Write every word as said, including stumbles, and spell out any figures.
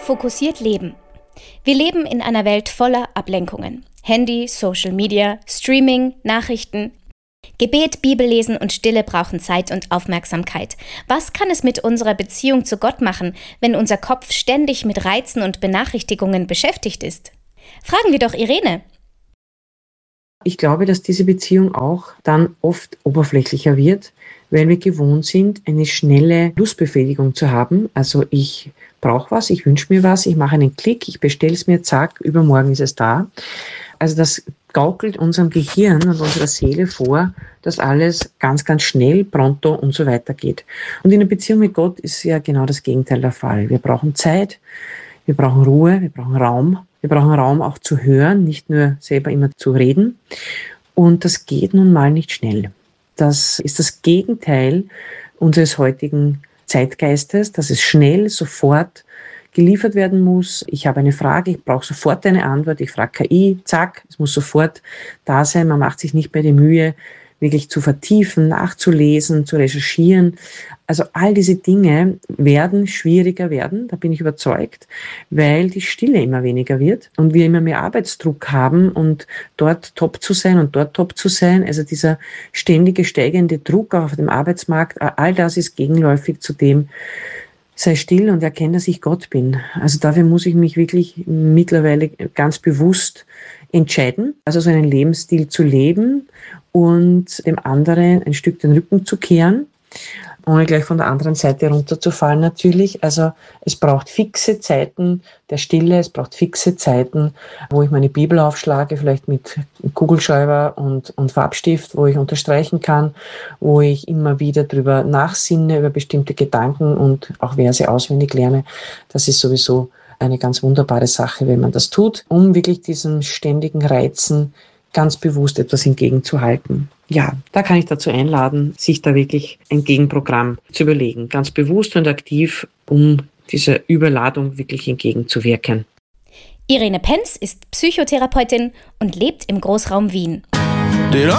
Fokussiert leben. Wir leben in einer Welt voller Ablenkungen. Handy, Social Media, Streaming, Nachrichten. Gebet, Bibellesen und Stille brauchen Zeit und Aufmerksamkeit. Was kann es mit unserer Beziehung zu Gott machen, wenn unser Kopf ständig mit Reizen und Benachrichtigungen beschäftigt ist? Fragen wir doch Irene. Ich glaube, dass diese Beziehung auch dann oft oberflächlicher wird, weil wir gewohnt sind, eine schnelle Lustbefriedigung zu haben. Also ich brauche was, ich wünsche mir was, ich mache einen Klick, ich bestelle es mir, zack, übermorgen ist es da. Also das gaukelt unserem Gehirn und unserer Seele vor, dass alles ganz, ganz schnell, pronto und so weiter geht. Und in der Beziehung mit Gott ist ja genau das Gegenteil der Fall. Wir brauchen Zeit, wir brauchen Ruhe, wir brauchen Raum. Wir brauchen Raum auch zu hören, nicht nur selber immer zu reden. Und das geht nun mal nicht schnell. Das ist das Gegenteil unseres heutigen Zeitgeistes, dass es schnell, sofort geliefert werden muss. Ich habe eine Frage, ich brauche sofort eine Antwort. Ich frage K I, zack, es muss sofort da sein. Man macht sich nicht mehr die Mühe, wirklich zu vertiefen, nachzulesen, zu recherchieren. Also all diese Dinge werden schwieriger werden, da bin ich überzeugt, weil die Stille immer weniger wird und wir immer mehr Arbeitsdruck haben und dort top zu sein und dort top zu sein. Also dieser ständige steigende Druck auf dem Arbeitsmarkt, all das ist gegenläufig zu dem, sei still und erkenne, dass ich Gott bin. Also dafür muss ich mich wirklich mittlerweile ganz bewusst entscheiden, also so einen Lebensstil zu leben und dem anderen ein Stück den Rücken zu kehren, ohne gleich von der anderen Seite runterzufallen natürlich. Also es braucht fixe Zeiten der Stille, es braucht fixe Zeiten, wo ich meine Bibel aufschlage, vielleicht mit Kugelschreiber und, und Farbstift, wo ich unterstreichen kann, wo ich immer wieder drüber nachsinne, über bestimmte Gedanken und auch Verse auswendig lerne. Das ist sowieso eine ganz wunderbare Sache, wenn man das tut, um wirklich diesen ständigen Reizen ganz bewusst etwas entgegenzuhalten. Ja, da kann ich dazu einladen, sich da wirklich ein Gegenprogramm zu überlegen, ganz bewusst und aktiv, um dieser Überladung wirklich entgegenzuwirken. Irene Penz ist Psychotherapeutin und lebt im Großraum Wien.